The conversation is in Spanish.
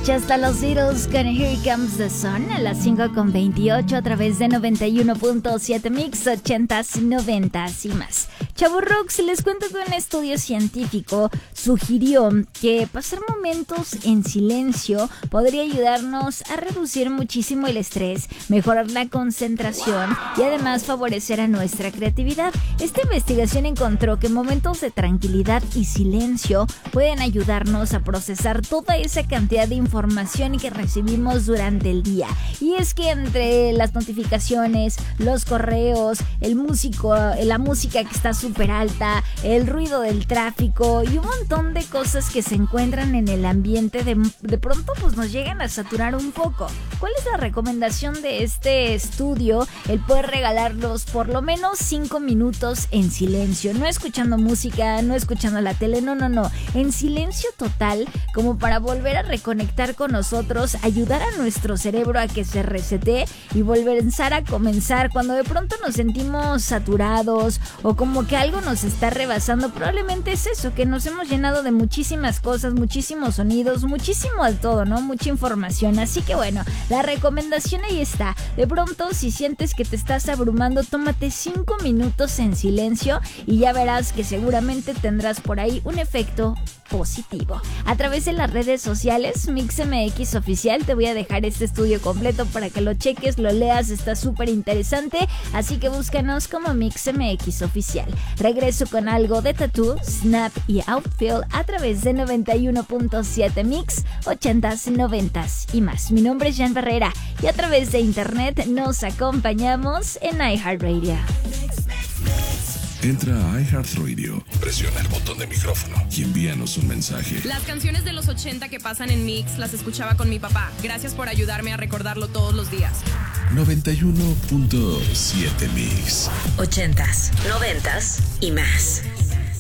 escuchaste a los Beatles con Here Comes the Sun a las 5:28 a través de 91.7 Mix, 80s, 90s y más. Chavorrox, les cuento que un estudio científico sugirió que pasar momentos en silencio podría ayudarnos a reducir muchísimo el estrés, mejorar la concentración y además favorecer a nuestra creatividad. Esta investigación encontró que momentos de tranquilidad y silencio pueden ayudarnos a procesar toda esa cantidad de información que recibimos durante el día. Y es que entre las notificaciones, los correos, la música que está súper alta, el ruido del tráfico y un montón de cosas que se encuentran en el ambiente, de pronto pues nos llegan a saturar un poco. ¿Cuál es la recomendación de este estudio? El poder regalarlos por lo menos 5 minutos en silencio, no escuchando música, no escuchando la tele, no, en silencio total, como para volver a reconectar con nosotros, ayudar a nuestro cerebro a que se resete y volver a comenzar. Cuando de pronto nos sentimos saturados o como que algo nos está rebasando, probablemente es eso, que nos hemos llenado de muchísimas cosas, muchísimos sonidos, muchísimo de todo, ¿no? Mucha información. Así que bueno, la recomendación ahí está. De pronto, si sientes que te estás abrumando, tómate 5 minutos en silencio y ya verás que seguramente tendrás por ahí un efecto positivo. A través de las redes sociales, MixMX Oficial, te voy a dejar este estudio completo para que lo cheques, lo leas, está súper interesante, así que búscanos como MixMX Oficial. Regreso con algo de Tattoo, Snap y Outfield a través de 91.7 Mix, 80s, 90s y más. Mi nombre es Jan Barrera y a través de internet nos acompañamos en iHeartRadio. Entra a iHeartRadio, presiona el botón de micrófono y envíanos un mensaje. Las canciones de los 80 que pasan en Mix las escuchaba con mi papá. Gracias por ayudarme a recordarlo todos los días. 91.7 Mix. 80s, 90s y más.